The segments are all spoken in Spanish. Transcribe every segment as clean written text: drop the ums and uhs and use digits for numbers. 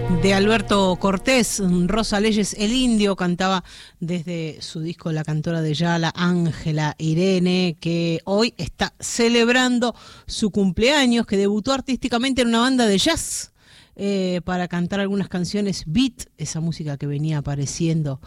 de Alberto Cortés. Rosa Leyes, el Indio, cantaba desde su disco La Cantora de Yala, Ángela Irene, que hoy está celebrando su cumpleaños, que debutó artísticamente en una banda de jazz para cantar algunas canciones beat, esa música que venía apareciendo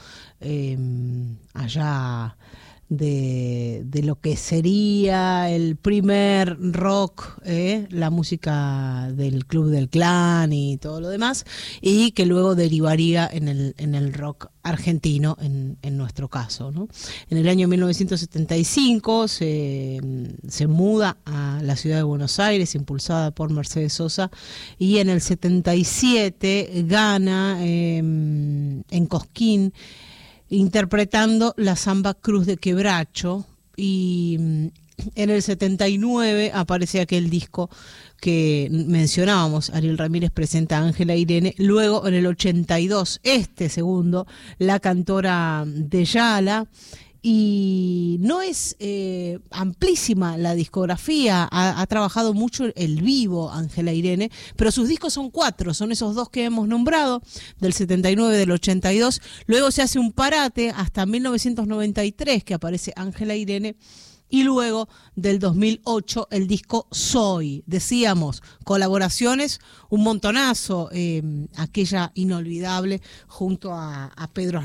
allá de lo que sería el primer rock, la música del Club del Clan y todo lo demás, y que luego derivaría en el rock argentino en nuestro caso, ¿no? En el año 1975 se muda a la ciudad de Buenos Aires, impulsada por Mercedes Sosa, y en el 77 gana en Cosquín, interpretando la samba Cruz de Quebracho, y en el 79 aparece aquel disco que mencionábamos, Ariel Ramírez presenta a Ángela Irene. Luego en el 82, segundo, La Cantora de Yala. Y no es amplísima la discografía, ha trabajado mucho el vivo Ángela Irene, pero sus discos son 4, son esos 2 que hemos nombrado, del 79, del 82, luego se hace un parate hasta 1993 que aparece Ángela Irene, y luego del 2008 el disco Soy. Decíamos, colaboraciones, un montonazo, aquella inolvidable junto a Pedro